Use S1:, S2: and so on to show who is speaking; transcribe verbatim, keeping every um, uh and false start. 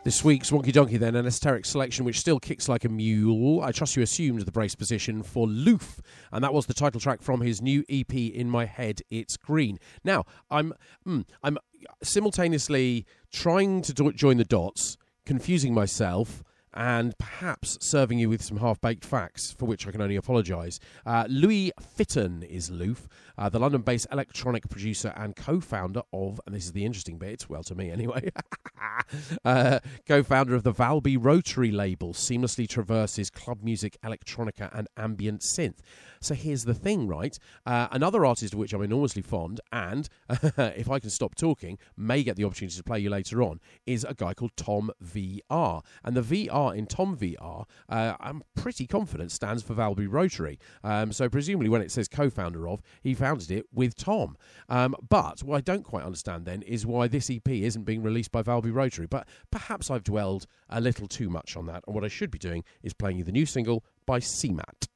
S1: This week's Wonky Donkey, then, an esoteric selection which still kicks like a mule. I trust you assumed the brace position for Loof, and that was the title track from his new E P, In My Head It's Green. Now, I'm mm, I'm simultaneously trying to do, join the dots, confusing myself, and perhaps serving you with some half-baked facts, for which I can only apologise. Uh, Louis Fitton is Loof, uh, the London-based electronic producer and co-founder of, and this is the interesting bit, well, to me anyway, uh, co-founder of the Valby Rotary label, seamlessly traverses club music, electronica, and ambient synth. So here's the thing, right? Uh, another artist of which I'm enormously fond, and if I can stop talking, may get the opportunity to play you later on, is a guy called Tom V R. And the V R in Tom V R, uh, I'm pretty confident stands for Valby Rotary. Um, so presumably when it says co-founder of, he founded it with Tom. Um, but what I don't quite understand then is why this E P isn't being released by Valby Rotary. But perhaps I've dwelled a little too much on that. And what I should be doing is playing you the new single by C MAT.